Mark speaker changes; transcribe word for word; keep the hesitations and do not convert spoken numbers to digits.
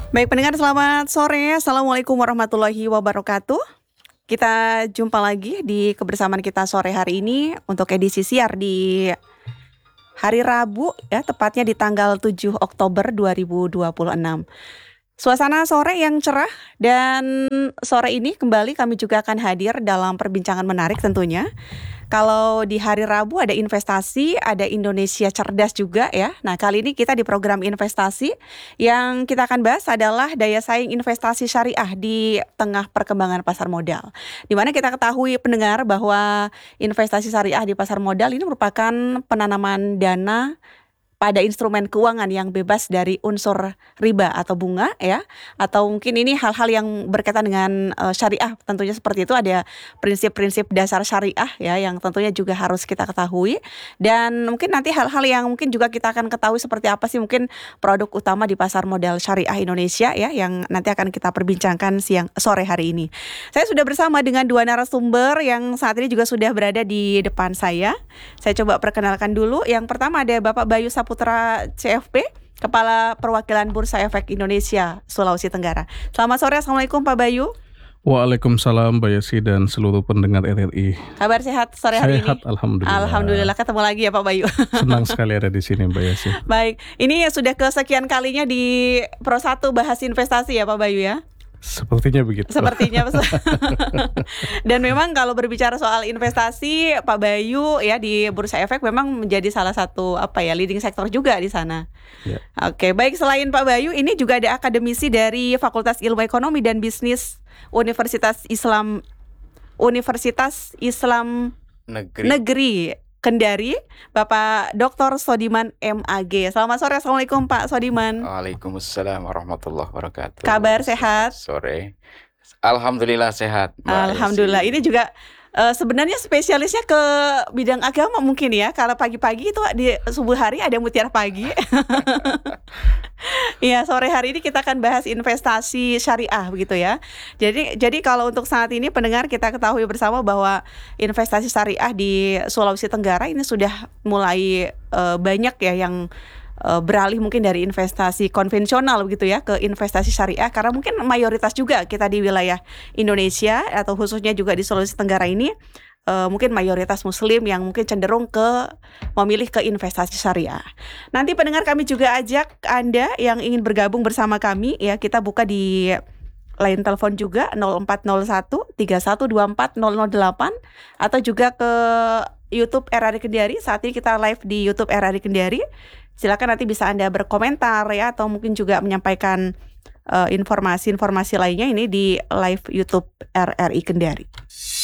Speaker 1: Baik pendengar, selamat sore. Assalamualaikum warahmatullahi wabarakatuh. Kita jumpa lagi di kebersamaan kita sore hari ini untuk edisi siar di hari Rabu ya, tepatnya di tanggal tujuh Oktober dua ribu dua puluh enam. Suasana sore yang cerah, dan sore ini kembali kami juga akan hadir dalam perbincangan menarik tentunya. Kalau di hari Rabu ada investasi, ada Indonesia Cerdas juga ya. Nah, kali ini kita di program investasi yang kita akan bahas adalah daya saing investasi syariah di tengah perkembangan pasar modal. Di mana kita ketahui pendengar bahwa investasi syariah di pasar modal ini merupakan penanaman dana pada instrumen keuangan yang bebas dari unsur riba atau bunga ya, atau mungkin ini hal-hal yang berkaitan dengan uh, syariah. Tentunya seperti itu, ada prinsip-prinsip dasar syariah ya yang tentunya juga harus kita ketahui, dan mungkin nanti hal-hal yang mungkin juga kita akan ketahui seperti apa sih mungkin produk utama di pasar modal syariah Indonesia ya, yang nanti akan kita perbincangkan siang sore hari ini. Saya sudah bersama dengan dua narasumber yang saat ini juga sudah berada di depan saya. Saya coba perkenalkan dulu. Yang pertama ada Bapak Bayu Saputra C F P, Kepala Perwakilan Bursa Efek Indonesia Sulawesi Tenggara. Selamat sore, Assalamualaikum Pak Bayu.
Speaker 2: Waalaikumsalam Mbak Yesi dan seluruh pendengar R R I.
Speaker 1: Kabar sehat sore hari
Speaker 2: Sehat,
Speaker 1: ini?
Speaker 2: Alhamdulillah.
Speaker 1: Alhamdulillah, ketemu lagi ya Pak Bayu.
Speaker 2: Senang sekali ada di sini Mbak Yesi.
Speaker 1: Baik, ini sudah kesekian kalinya di Pro satu bahas investasi ya Pak Bayu ya?
Speaker 2: Sepertinya begitu.
Speaker 1: Sepertinya. Dan memang kalau berbicara soal investasi, Pak Bayu ya di Bursa Efek memang menjadi salah satu apa ya leading sektor juga di sana.
Speaker 2: Ya.
Speaker 1: Oke, baik, selain Pak Bayu ini juga ada akademisi dari Fakultas Ilmu Ekonomi dan Bisnis Universitas Islam Universitas Islam
Speaker 3: Negeri,
Speaker 1: Negeri Kendari, Bapak Doktor Sodiman M A G. Selamat sore, Assalamualaikum Pak Sodiman.
Speaker 3: Waalaikumsalam warahmatullahi wabarakatuh.
Speaker 1: Kabar sehat?
Speaker 3: Sore. Alhamdulillah sehat, Mbak
Speaker 1: Alhamdulillah.
Speaker 3: Yesi.
Speaker 1: Ini juga uh, sebenarnya spesialisnya ke bidang agama mungkin ya. Kalau pagi-pagi itu di subuh hari ada mutiara pagi. Iya, sore hari ini kita akan bahas investasi syariah begitu ya. Jadi jadi kalau untuk saat ini pendengar, kita ketahui bersama bahwa investasi syariah di Sulawesi Tenggara ini sudah mulai uh, banyak ya yang uh, beralih mungkin dari investasi konvensional begitu ya ke investasi syariah, karena mungkin mayoritas juga kita di wilayah Indonesia atau khususnya juga di Sulawesi Tenggara ini Uh, mungkin mayoritas muslim yang mungkin cenderung ke memilih ke investasi syariah. Nanti pendengar, kami juga ajak Anda yang ingin bergabung bersama kami ya, kita buka di line telepon juga nol empat nol satu tiga satu dua empat nol nol delapan, atau juga ke YouTube R R I Kendari. Saat ini kita live di YouTube R R I Kendari. Silakan nanti bisa Anda berkomentar ya, atau mungkin juga menyampaikan uh, informasi-informasi lainnya ini di live YouTube R R I Kendari.